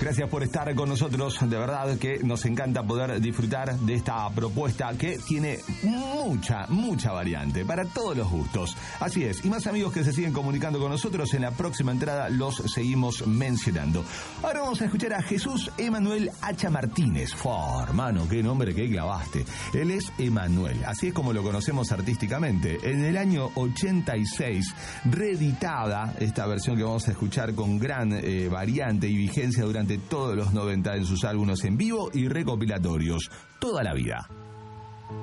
Gracias por estar con nosotros, de verdad que nos encanta poder disfrutar de esta propuesta que tiene mucha variante, para todos los gustos. Así es, y más amigos que se siguen comunicando con nosotros, en la próxima entrada los seguimos mencionando. Ahora vamos a escuchar a Jesús Emanuel Hacha Martínez. Hermano, qué nombre que clavaste. Él es Emanuel, así es como lo conocemos artísticamente. En el año 86, reeditada esta versión que vamos a escuchar con gran variante y vigencia durante todos los 90 en sus álbumes en vivo y recopilatorios, Toda la Vida.